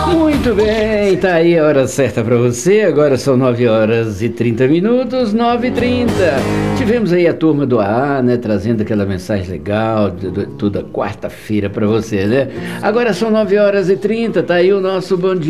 Muito bem, tá aí a hora certa para você. Agora são 9h30, 9h30. Tivemos aí a turma do AA, né, trazendo aquela mensagem legal, toda quarta-feira para você, né? Agora são 9h30, tá aí o nosso Bom Dia